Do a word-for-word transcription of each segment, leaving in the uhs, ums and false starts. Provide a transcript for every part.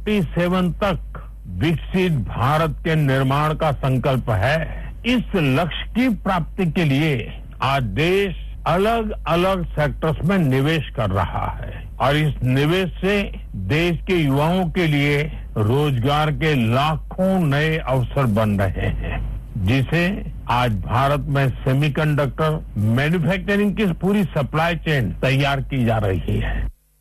सैंतालीस तक विकसित भारत के निर्माण का संकल्प है। इस लक्ष्य की प्राप्ति के लिए आज देश अलग अलग सेक्टर्स में निवेश कर रहा है और इस निवेश से देश के युवाओं के लिए रोजगार के लाखों नए अवसर बन रहे हैं, जिसे आज भारत में सेमीकंडक्टर मैन्युफैक्चरिंग की पूरी सप्लाई चेन तैयार की जा रही है।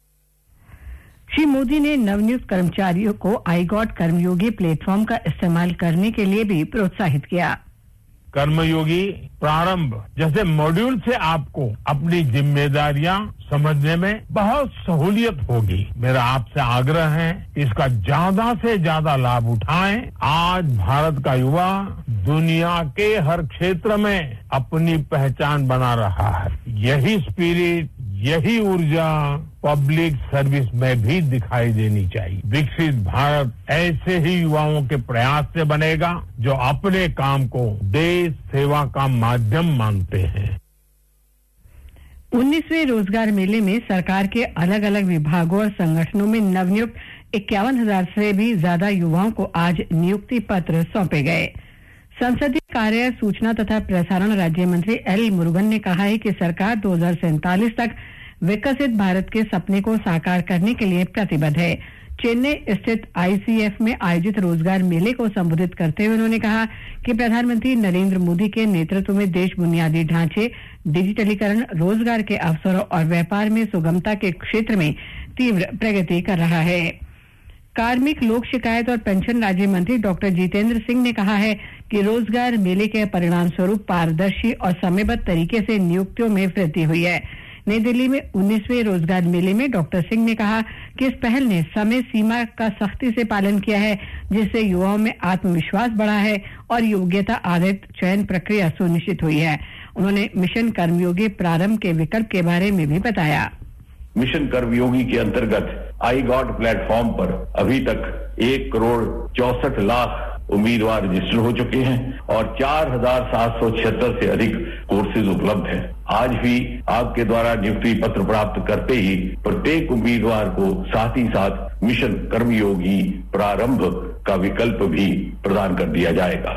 श्री मोदी ने नवनियुक्त कर्मचारियों को आई गॉट कर्मयोगी प्लेटफॉर्म का इस्तेमाल करने के लिए भी प्रोत्साहित किया। कर्मयोगी प्रारंभ जैसे मॉड्यूल से आपको अपनी जिम्मेदारियां समझने में बहुत सहूलियत होगी। मेरा आपसे आग्रह है इसका ज्यादा से ज्यादा लाभ उठाएं। आज भारत का युवा दुनिया के हर क्षेत्र में अपनी पहचान बना रहा है। यही स्पिरिट, यही ऊर्जा पब्लिक सर्विस में भी दिखाई देनी चाहिए। विकसित भारत ऐसे ही युवाओं के प्रयास से बनेगा जो अपने काम को देश सेवा का माध्यम मानते हैं। उन्नीसवें रोजगार मेले में सरकार के अलग अलग विभागों और संगठनों में नवनियुक्त इक्यावन हजार से भी ज्यादा युवाओं को आज नियुक्ति पत्र सौंपे गए। संसदीय कार्य, सूचना तथा प्रसारण राज्य मंत्री एल मुरुगन ने कहा है कि सरकार दो हजार सैंतालीस तक विकसित भारत के सपने को साकार करने के लिए प्रतिबद्ध है। चेन्नई स्थित आईसीएफ में आयोजित रोजगार मेले को संबोधित करते हुए उन्होंने कहा कि प्रधानमंत्री नरेंद्र मोदी के नेतृत्व में देश बुनियादी ढांचे, डिजिटलीकरण, रोजगार के अवसरों और व्यापार में सुगमता के क्षेत्र में तीव्र प्रगति कर रहा है। कार्मिक, लोक शिकायत और पेंशन राज्य मंत्री डॉक्टर जितेंद्र सिंह ने कहा है कि रोजगार मेले के परिणाम स्वरूप पारदर्शी और समयबद्ध तरीके से नियुक्तियों में वृद्धि हुई है। नई दिल्ली में उन्नीसवें रोजगार मेले में डॉक्टर सिंह ने कहा कि इस पहल ने समय सीमा का सख्ती से पालन किया है, जिससे युवाओं में आत्मविश्वास बढ़ा है और योग्यता आधारित चयन प्रक्रिया सुनिश्चित हुई है। उन्होंने मिशन कर्मयोगी प्रारंभ के विकल्प के बारे में भी बताया। मिशन कर्मयोगी के अंतर्गत आई गॉट प्लेटफॉर्म पर अभी तक एक करोड़ चौसठ लाख उम्मीदवार रजिस्टर हो चुके हैं और चार हजार सात सौ छिहत्तर से अधिक कोर्सेज उपलब्ध हैं। आज भी आपके द्वारा नियुक्ति पत्र प्राप्त करते ही प्रत्येक उम्मीदवार को साथ ही साथ मिशन कर्मयोगी प्रारंभ का विकल्प भी प्रदान कर दिया जाएगा।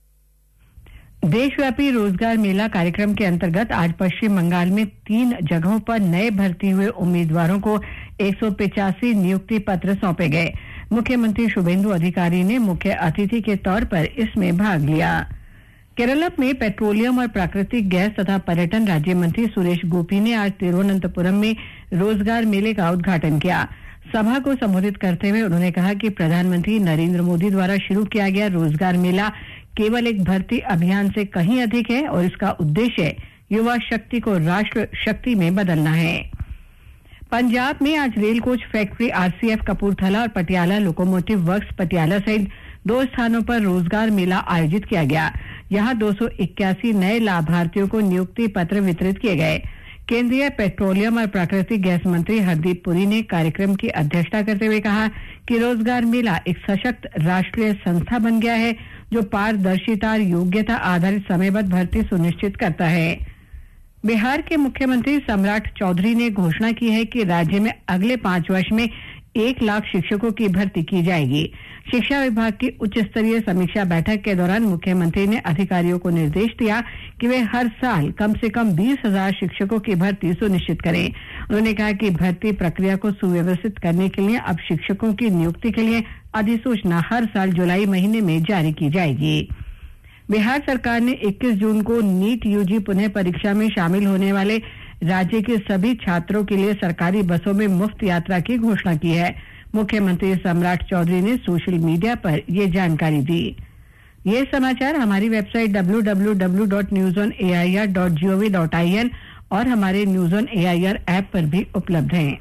देशव्यापी रोजगार मेला कार्यक्रम के अंतर्गत आज पश्चिम बंगाल में तीन जगहों पर नए भर्ती हुए उम्मीदवारों को एक सौ पिचासी नियुक्ति पत्र सौंपे गए। मुख्यमंत्री शुभेंदु अधिकारी ने मुख्य अतिथि के तौर पर इसमें भाग लिया। केरल में पेट्रोलियम और प्राकृतिक गैस तथा पर्यटन राज्य मंत्री सुरेश गोपी ने आज तिरुवनंतपुरम में रोजगार मेले का उद्घाटन किया। सभा को संबोधित करते हुए उन्होंने कहा कि प्रधानमंत्री नरेंद्र मोदी द्वारा शुरू किया गया रोजगार मेला केवल एक भर्ती अभियान से कहीं अधिक है और इसका उद्देश्य युवा शक्ति को राष्ट्र शक्ति में बदलना है। पंजाब में आज rail coach factory RCF Kapurthala और पटियाला लोकोमोटिव वर्क्स पटियाला सहित दो स्थानों पर रोजगार मेला आयोजित किया गया। यहां दो सौ इक्यासी नए लाभार्थियों को नियुक्ति पत्र वितरित किए गए। केंद्रीय पेट्रोलियम और प्राकृतिक गैस मंत्री हरदीप पुरी ने कार्यक्रम की अध्यक्षता करते हुए कहा कि रोजगार मेला एक सशक्त राष्ट्रीय संस्था बन गया है जो पारदर्शिता और योग्यता आधारित समयबद्ध भर्ती सुनिश्चित करता है। बिहार के मुख्यमंत्री सम्राट चौधरी ने घोषणा की है कि राज्य में अगले पांच वर्ष में एक लाख शिक्षकों की भर्ती की जाएगी। शिक्षा विभाग की उच्च स्तरीय समीक्षा बैठक के दौरान मुख्यमंत्री ने अधिकारियों को निर्देश दिया कि वे हर साल कम से कम बीस हजार शिक्षकों की भर्ती सुनिश्चित करें। उन्होंने कहा कि भर्ती प्रक्रिया को सुव्यवस्थित करने के लिए अब शिक्षकों की नियुक्ति के लिए अधिसूचना हर साल जुलाई महीने में जारी की जाएगी। बिहार सरकार ने इक्कीस जून को नीट यूजी पुनः परीक्षा में शामिल होने वाले राज्य के सभी छात्रों के लिए सरकारी बसों में मुफ्त यात्रा की घोषणा की है। मुख्यमंत्री सम्राट चौधरी ने सोशल मीडिया पर ये जानकारी दी। ये समाचार हमारी website W W W dot news on A I R dot G O V dot I N और हमारे news on A I R app पर भी उपलब्ध हैं।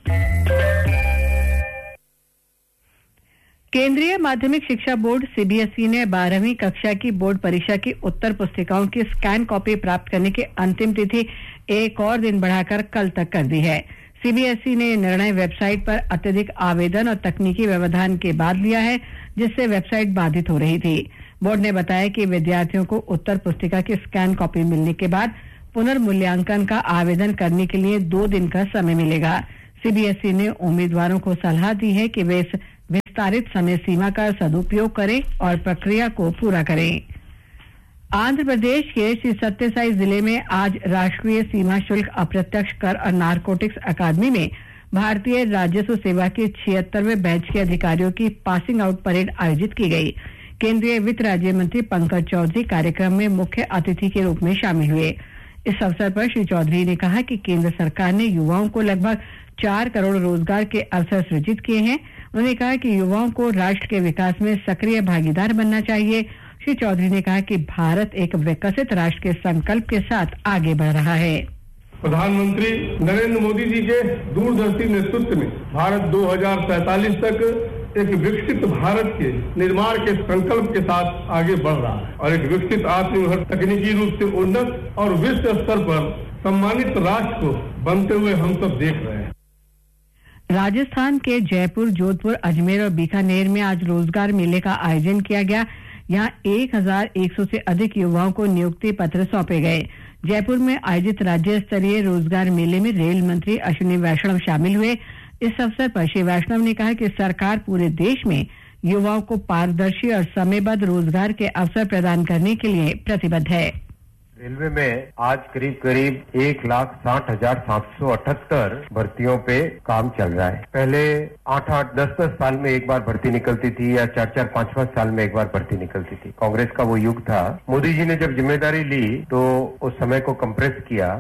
केंद्रीय माध्यमिक शिक्षा बोर्ड सीबीएसई ने बारहवीं कक्षा की बोर्ड परीक्षा की उत्तर पुस्तिकाओं की स्कैन कॉपी प्राप्त करने की अंतिम तिथि एक और दिन बढ़ाकर कल तक कर दी है। सीबीएसई ने निर्णय वेबसाइट पर अत्यधिक आवेदन और तकनीकी व्यवधान के बाद लिया है, जिससे वेबसाइट बाधित हो रही थी। बोर्ड ने बताया कि विद्यार्थियों को उत्तर पुस्तिका की स्कैन कॉपी मिलने के बाद पुनर्मूल्यांकन का आवेदन करने के लिए दो दिन का समय मिलेगा। सीबीएसई ने उम्मीदवारों को सलाह दी है कि वे इस विस्तारित समय सीमा का सदुपयोग करें और प्रक्रिया को पूरा करें। आंध्र प्रदेश के श्री सत्यसाई जिले में आज राष्ट्रीय सीमा शुल्क अप्रत्यक्ष कर और नारकोटिक्स अकादमी में भारतीय राजस्व सेवा के छिहत्तरवें बैच के अधिकारियों की पासिंग आउट परेड आयोजित की गई। केंद्रीय वित्त राज्य मंत्री पंकज चौधरी कार्यक्रम में मुख्य अतिथि के रूप में शामिल हुए। इस अवसर पर श्री चौधरी ने कहा कि केंद्र सरकार ने युवाओं को लगभग चार करोड़ रोजगार के अवसर सृजित किए हैं। उन्होंने कहा कि युवाओं को राष्ट्र के विकास में सक्रिय भागीदार बनना चाहिए। श्री चौधरी ने कहा कि भारत एक विकसित राष्ट्र के संकल्प के साथ आगे बढ़ रहा है। प्रधानमंत्री नरेंद्र मोदी जी के दूरदर्शी नेतृत्व में भारत दो हज़ार सैंतालीस तक एक विकसित भारत के निर्माण के संकल्प के साथ आगे बढ़ रहा है और एक विकसित आत्मनिर्भर तकनीकी रूप से उन्नत और विश्व स्तर पर सम्मानित राष्ट्र को बनते हुए हम सब देख रहे हैं। राजस्थान के जयपुर, जोधपुर, अजमेर और बीकानेर में आज रोजगार मेले का आयोजन किया गया। यहाँ एक हजार एक सौ से अधिक युवाओं को नियुक्ति पत्र सौंपे गए। जयपुर में आयोजित राज्य स्तरीय रोजगार मेले में रेल मंत्री अश्विनी वैष्णव शामिल हुए। इस अवसर पर श्री वैष्णव ने कहा कि सरकार पूरे देश में युवाओं को पारदर्शी और समयबद्ध रोजगार के अवसर प्रदान करने के लिए प्रतिबद्ध है। रेलवे में आज करीब करीब एक लाख साठ हजार सात सौ अठहत्तर भर्तियों पे काम चल रहा है। पहले आठ आठ दस दस साल में एक बार भर्ती निकलती थी या चार चार पांच पांच साल में एक बार भर्ती निकलती थी। कांग्रेस का वो युग था। मोदी जी ने जब जिम्मेदारी ली तो उस समय को कंप्रेस किया।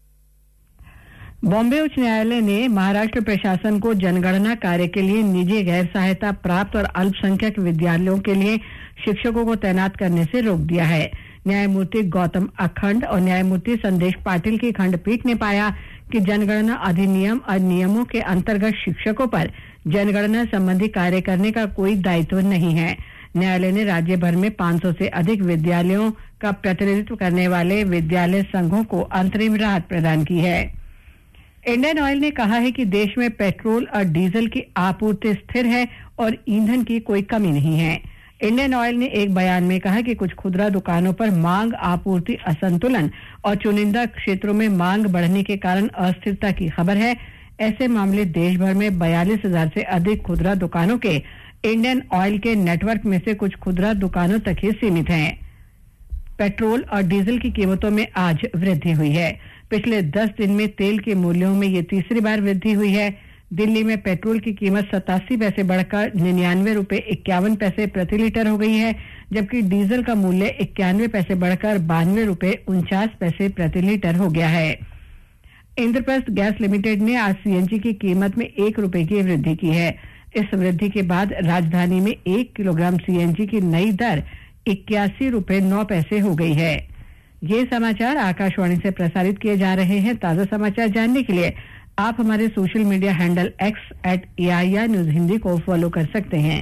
बॉम्बे उच्च न्यायालय ने महाराष्ट्र प्रशासन को जनगणना कार्य के लिए निजी गैर सहायता प्राप्त और अल्पसंख्यक विद्यालयों के लिए शिक्षकों को तैनात करने से रोक दिया है। न्यायमूर्ति गौतम अखंड और न्यायमूर्ति संदेश पाटिल की खंडपीठ ने पाया कि जनगणना अधिनियम और नियमों के अंतर्गत शिक्षकों पर जनगणना संबंधी कार्य करने का कोई दायित्व नहीं है। न्यायालय ने राज्य भर में पांच सौ से अधिक विद्यालयों का प्रतिनिधित्व करने वाले विद्यालय संघों को अंतरिम राहत प्रदान की है। इंडियन ऑयल ने कहा है कि देश में पेट्रोल और डीजल की आपूर्ति स्थिर है और ईंधन की कोई कमी नहीं है। इंडियन ऑयल ने एक बयान में कहा कि कुछ खुदरा दुकानों पर मांग आपूर्ति असंतुलन और चुनिंदा क्षेत्रों में मांग बढ़ने के कारण अस्थिरता की खबर है। ऐसे मामले देश भर में बयालीस हजार से अधिक खुदरा दुकानों के इंडियन ऑयल के नेटवर्क में से कुछ खुदरा दुकानों तक ही सीमित हैं। पेट्रोल और डीजल की कीमतों में आज वृद्धि हुई है। पिछले दस दिन में तेल के मूल्यों में ये तीसरी बार वृद्धि हुई है। दिल्ली में पेट्रोल की कीमत सतासी पैसे बढ़कर निन्यानवे रुपए इक्यावन पैसे प्रति लीटर हो गई है, जबकि डीजल का मूल्य इक्यानवे पैसे बढ़कर बानवे रुपए उनचास पैसे प्रति लीटर हो गया है। इंद्रप्रस्थ गैस लिमिटेड ने आज सीएनजी की कीमत में एक रुपए की वृद्धि की है। इस वृद्धि के बाद राजधानी में एक किलोग्राम सीएनजी की नई दर इक्यासी रुपए नौ पैसे हो गई है। ये समाचार आकाशवाणी से प्रसारित किए जा रहे हैं। ताजा समाचार जानने के लिए आप हमारे social media handle x eight AIR news Hindi को फॉलो कर सकते हैं।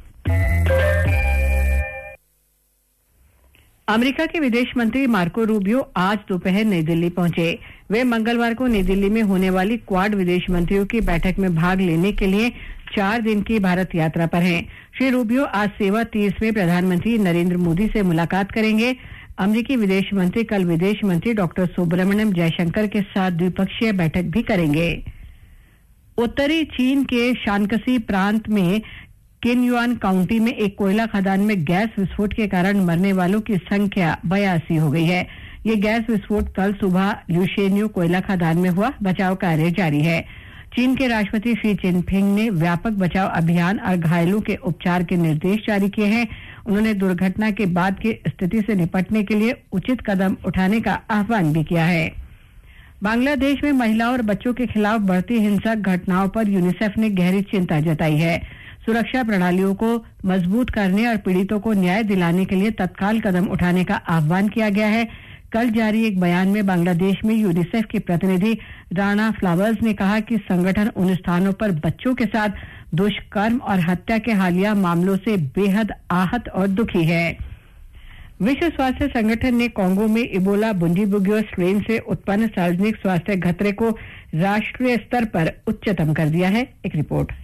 अमेरिका के विदेश मंत्री मार्को रूबियो आज दोपहर नई दिल्ली पहुंचे। वे मंगलवार को नई दिल्ली में होने वाली क्वाड विदेश मंत्रियों की बैठक में भाग लेने के लिए चार दिन की भारत यात्रा पर हैं। श्री रूबियो आज सेवा तीर्थ में प्रधानमंत्री नरेंद्र मोदी से मुलाकात करेंगे। अमेरिकी विदेश मंत्री कल विदेश मंत्री डॉक्टर सुब्रमण्यम जयशंकर के साथ द्विपक्षीय बैठक भी करेंगे। उत्तरी चीन के शानक्सी प्रांत में किनयुआन काउंटी में एक कोयला खदान में गैस विस्फोट के कारण मरने वालों की संख्या बयासी हो गई है। ये गैस विस्फोट कल सुबह ल्यूशेन्यू कोयला खदान में हुआ। बचाव कार्य जारी है। चीन के राष्ट्रपति शी जिनपिंग ने व्यापक बचाव अभियान और घायलों के उपचार के निर्देश जारी किए हैं। उन्होंने दुर्घटना के बाद की स्थिति से निपटने के लिए उचित कदम उठाने का आह्वान भी किया है। बांग्लादेश में महिलाओं और बच्चों के खिलाफ बढ़ती हिंसक घटनाओं पर यूनिसेफ ने गहरी चिंता जताई है। सुरक्षा प्रणालियों को मजबूत करने और पीड़ितों को न्याय दिलाने के लिए तत्काल कदम उठाने का आह्वान किया गया है। कल जारी एक बयान में बांग्लादेश में यूनिसेफ की प्रतिनिधि राणा फ्लावर्स ने कहा कि संगठन उन स्थानों पर बच्चों के साथ दुष्कर्म और हत्या के हालिया मामलों से बेहद आहत और दुखी है। विश्व स्वास्थ्य संगठन ने कांगो में इबोला बुंडीबुगियो स्ट्रेन से उत्पन्न सार्वजनिक स्वास्थ्य खतरे को राष्ट्रीय स्तर पर उच्चतम कर दिया है। एक रिपोर्ट।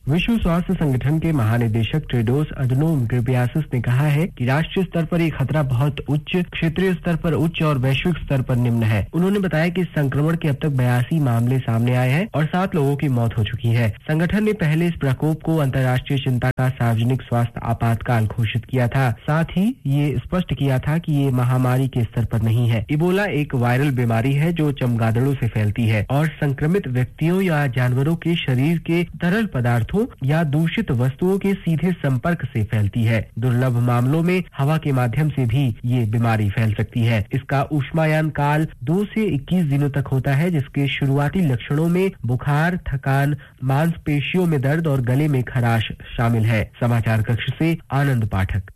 विश्व स्वास्थ्य संगठन के महानिदेशक टेड्रोस अधनोम घेब्रेयेसस ने कहा है कि राष्ट्रीय स्तर पर ये खतरा बहुत उच्च, क्षेत्रीय स्तर पर उच्च और वैश्विक स्तर पर निम्न है। उन्होंने बताया कि इस संक्रमण के अब तक बयासी मामले सामने आए हैं और सात लोगों की मौत हो चुकी है। संगठन ने पहले इस प्रकोप को अंतर्राष्ट्रीय चिंता का सार्वजनिक स्वास्थ्य आपातकाल घोषित किया था। साथ ही ये स्पष्ट किया था कि ये महामारी के स्तर पर नहीं है। इबोला एक वायरल बीमारी है जो चमगादड़ों से फैलती है और संक्रमित व्यक्तियों या जानवरों के शरीर के तरल पदार्थों या दूषित वस्तुओं के सीधे संपर्क से फैलती है। दुर्लभ मामलों में हवा के माध्यम से भी ये बीमारी फैल सकती है। इसका ऊष्मायान काल दो से इक्कीस दिनों तक होता है, जिसके शुरुआती लक्षणों में बुखार, थकान, मांसपेशियों में दर्द और गले में खराश शामिल है। समाचार कक्ष से आनंद पाठक।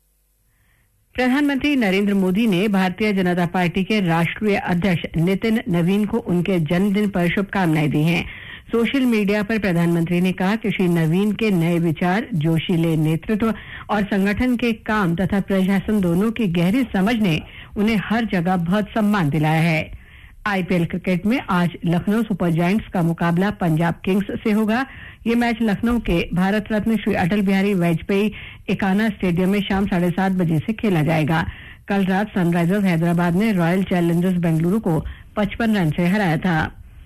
प्रधानमंत्री नरेंद्र मोदी ने भारतीय जनता पार्टी के राष्ट्रीय अध्यक्ष नितिन नवीन को उनके जन्मदिन पर शुभकामनाएं दी हैं। सोशल मीडिया पर प्रधानमंत्री ने कहा कि श्री नवीन के नए विचार, जोशीले नेतृत्व और संगठन के काम तथा प्रशासन दोनों की गहरी समझ ने उन्हें हर जगह बहुत सम्मान दिलाया है। आईपीएल क्रिकेट में आज लखनऊ सुपर जायंट्स का मुकाबला पंजाब किंग्स से होगा। ये मैच लखनऊ के भारत रत्न श्री अटल बिहारी वाजपेयी एकाना स्टेडियम में शाम साढ़े सात बजे से खेला जाएगा। कल रात सनराइजर्स हैदराबाद ने रॉयल चैलेंजर्स बेंगलुरु को पचपन रन से हराया था।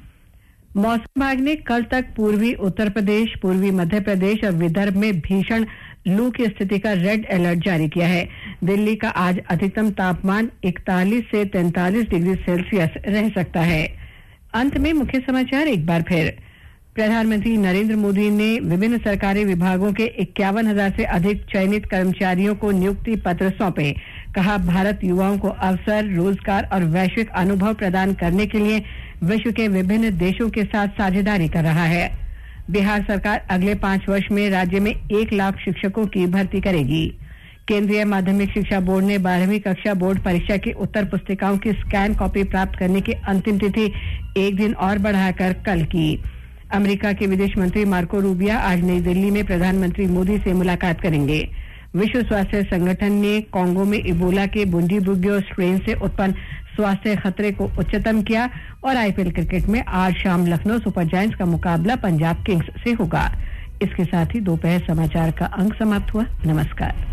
मौसम विभाग ने कल तक पूर्वी उत्तर प्रदेश, पूर्वी मध्य प्रदेश और विदर्भ में भीषण लू की स्थिति का रेड अलर्ट जारी किया है। दिल्ली का आज अधिकतम तापमान इकतालीस से तैंतालीस डिग्री सेल्सियस रह सकता है। अंत में मुख्य समाचार एक बार फिर। प्रधानमंत्री नरेंद्र मोदी ने विभिन्न सरकारी विभागों के इक्यावन हजार से अधिक चयनित कर्मचारियों को नियुक्ति पत्र सौंपे। कहा, भारत युवाओं को अवसर, रोजगार और वैश्विक अनुभव प्रदान करने के लिए विश्व के विभिन्न देशों के साथ साझेदारी कर रहा है। बिहार सरकार अगले पांच वर्ष में राज्य में एक लाख शिक्षकों की भर्ती करेगी। केंद्रीय माध्यमिक शिक्षा बोर्ड ने बारहवीं कक्षा बोर्ड परीक्षा की उत्तर पुस्तिकाओं की स्कैन कॉपी प्राप्त करने की अंतिम तिथि एक दिन और बढ़ाकर कल की। अमेरिका के विदेश मंत्री मार्को रूबिया आज नई दिल्ली में प्रधानमंत्री मोदी से मुलाकात करेंगे। विश्व स्वास्थ्य संगठन ने कांगो में इबोला के बुंडीबुग्यो स्ट्रेन से उत्पन्न स्वास्थ्य खतरे को उच्चतम किया। और आईपीएल क्रिकेट में आज शाम लखनऊ सुपर जायंट्स का मुकाबला पंजाब किंग्स से होगा। इसके साथ ही दोपहर समाचार का अंक समाप्त हुआ। नमस्कार।